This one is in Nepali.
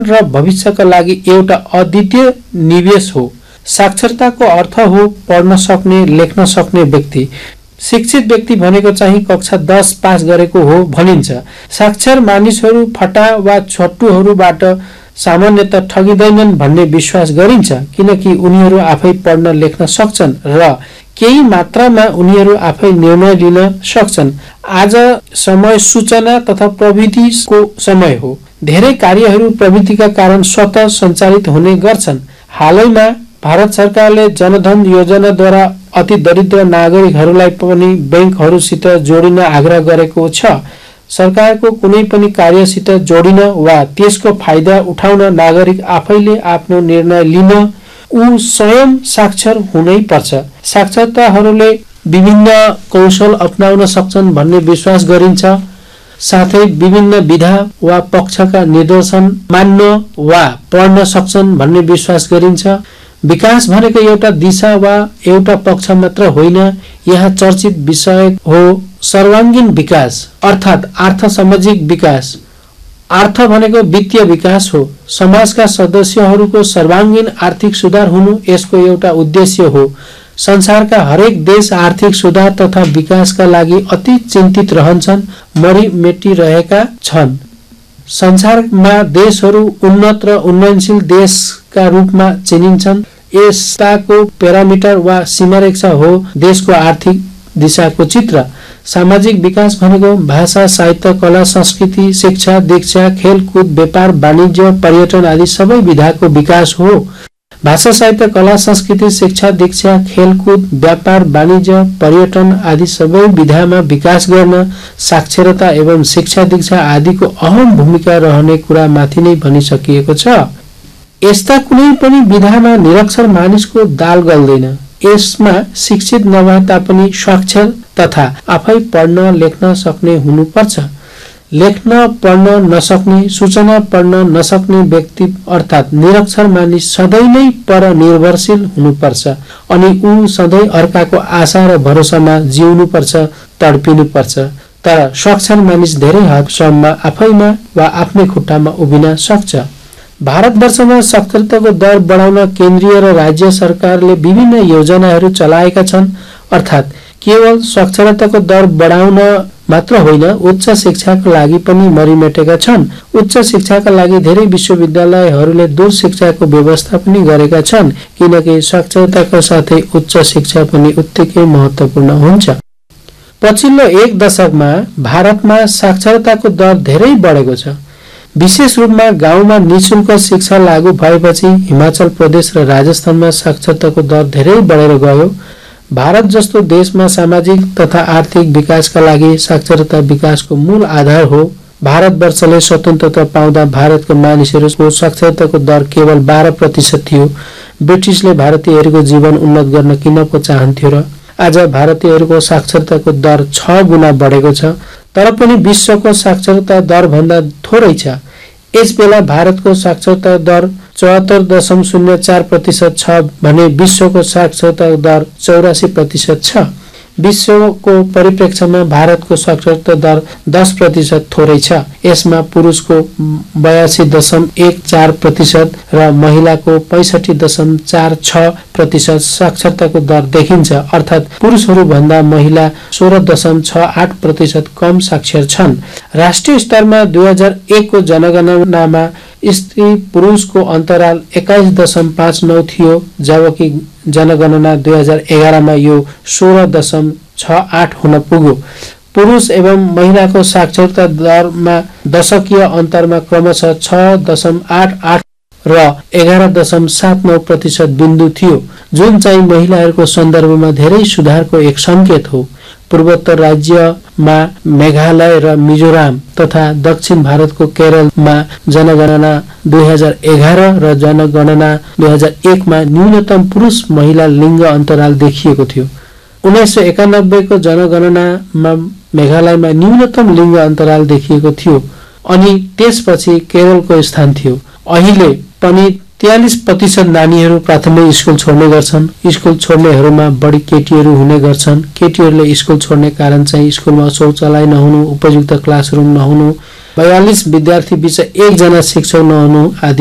र भविष्यका लागि एउटा अद्वितीय निवेश हो। साक्षरताको अर्थ हो पढ्न सक्ने, लेख्न सक्ने व्यक्ति। शिक्षित व्यक्ति भनेको चाहिँ कक्षा 10 पास गरेको हो भनिन्छ। साक्षर मानिसहरू फटा वा छट्टुहरूबाट सामान्यतः ठगिँदैनन् भन्ने विश्वास गरिन्छ, किनकि उनीहरू आफै पढ्न लेख्न सक्छन् र केही मात्रामा उनीहरू आफै निर्णय लिन सक्छन्। आज समय सूचना तथा प्रविधिको समय हो। धेरै कार्यहरू प्रविधिका कारण स्वतः सञ्चालित हुने गर्छन्। हालैमा भारत सरकारले जनधन योजनाद्वारा अति दरिद्र नागरिकहरूलाई पनि बैंकहरूसित जोडिन आग्रह गरेको छ। सरकारको कुनै पनि कार्यसित जोडिन वा त्यसको फाइदा उठाउन नागरिक आफैले आफ्नो निर्णय लिन ऊ स्वयं साक्षर हुनै पर्छ। साक्षरताहरूले विभिन्न कौशल अपनाउन सक्छन् भन्ने विश्वास गरिन्छ। साथै विभिन्न विधा वा पक्षका निर्देशन मान्न वा पढ्न सक्छन् भन्ने विश्वास गरिन्छ। विकास भनेको एउटा दिशा वा एउटा पक्ष मात्र होइन। यहाँ चर्चित विषय हो सर्वाङ्गीण विकास, अर्थात् आर्थ सामाजिक विकास। अर्थ भनेको वित्तीय विकास हो। समाजका सदस्यहरूको सर्वाङ्गीण आर्थिक सुधार हुनु यसको एउटा उद्देश्य हो। संसारका हरेक देश आर्थिक सुधार तथा विकासका लागि अति चिन्तित रहन्छन्, मरिमेटिरहेका छन्। संसारमा देशहरू उन्नत र उन्नयनशील देशका रूपमा चिनिन्छन्। यस्ताको प्यारामिटर वा सीमारेखा हो देशको आर्थिक दिशाको चित्र। सामाजिक विकास भनेको भाषा, साहित्य, कला, संस्कृति, शिक्षा, दीक्षा, खेलकुद, व्यापार, वाणिज्य, पर्यटन आदि सबै विधाको विकास हो। भाषा, साहित्य, कला, संस्कृति, शिक्षा, दीक्षा, खेलकुद, व्यापार, वाणिज्य, पर्यटन आदि सबै विधामा विकास गर्न साक्षरता एवं शिक्षा दीक्षा आदिको अहम भूमिका रहने कुरा माथि नै भनिसकिएको छ। यस्ता कुनै पनि विधामा निरक्षर मानिसको दाल गल्दैन। यसमा शिक्षित नभए तापनि साक्षर तथा आफै पढ्न लेख्न सक्ने हुनुपर्छ। लेख्न पढ्न नसक्ने, सूचना पढ्न नसक्ने व्यक्ति अर्थात् निरक्षर मानिस सधैँ नै परनिर्भरशील हुनुपर्छ अनि ऊ सधैँ अर्काको आशा र भरोसामा जिउनुपर्छ, तडपिनुपर्छ। तर साक्षर मानिस धेरै हदसम्म आफैमा वा आफ्नै खुट्टामा उभिन सक्छ। भारतवर्षमा साक्षरताको दर बढाउन केन्द्रीय र राज्य सरकारले विभिन्न योजनाहरू चलाएका छन्। अर्थात् केवल साक्षरताको दर बढाउन मात्र होइन, उच्च शिक्षाका लागि पनि मरिमेटेका छन्। उच्च शिक्षाका लागि धेरै विश्वविद्यालयहरूले दूर शिक्षाको व्यवस्था पनि गरेका छन्, किनकि साक्षरताका साथै उच्च शिक्षा पनि उत्तिकै महत्त्वपूर्ण हुन्छ। पछिल्लो एक दशकमा भारतमा साक्षरताको दर धेरै बढेको छ। विशेष रूपमा गाउँमा निःशुल्क शिक्षा लागू भएपछि हिमाचल प्रदेश र राजस्थानमा साक्षरताको दर धेरै बढेर गयो। भारत जस्तो देशमा सामाजिक तथा आर्थिक विकासका लागि साक्षरता विकासको मूल आधार हो। भारतवर्षले स्वतन्त्रता पाउँदा भारतका मानिसहरूको साक्षरताको दर केवल 12% थियो। ब्रिटिसले भारतीयहरूको जीवन उन्नत गर्न किन पो चाहन्थ्यो र? आज भारतीयहरूको साक्षरताको दर 6 गुणा बढेको छ। तर पनि विश्वको साक्षरता दर भन्दा थोरै छ। यस बेला भारतको साक्षरता दर 74.04% छ भने विश्वको साक्षरता दर 84% छ। विश्वको परिप्रेक्ष्यमा भारतको साक्षरता दर 10% थोरै छ। यसमा पुरुषको 82.14% र महिलाको 65.46% साक्षरताको दर देखिन्छ। अर्थात् पुरुषहरू भन्दा महिला 16.68% कम साक्षर छन्। राष्ट्रिय स्तरमा 2001 को जनगणनामा स्त्री पुरुषको अन्तराल 21.59 थियो, जबकि जनगणना 2011 मा यो 16.68 हुन पुग्यो। पुरुष एवं महिलाको साक्षरता दरमा दशकीय अन्तरमा क्रमशः 6.88 र 11.79% बिन्दु थियो, जुन चाहिँ महिलाहरूको सन्दर्भमा धेरै सुधारको एक संकेत हो। पूर्वोत्तर राज्यमा मेघालय र मिजोराम तथा दक्षिण भारतको केरलमा जनगणना 2011 र जनगणना 2001 मा न्यूनतम पुरुष महिला लिङ्ग अन्तराल देखिएको थियो। 1991 को जनगणनामा मेघालयमा न्यूनतम लिङ्ग अन्तराल देखिएको थियो अनि त्यसपछि केरलको स्थान थियो। अहिले पनि 43% नानीहरू प्राथमिक स्कुल छोड्ने गर्छन्। स्कुल छोड्नेहरूमा बढी केटीहरू हुने गर्छन्। केटीहरूले स्कुल छोड्ने कारण चाहिँ स्कुलमा शौचालय नहुनु, उपयुक्त क्लासरुम नहुनु, 42 विद्यार्थी बीच एकजना शिक्षक नहुनु आदि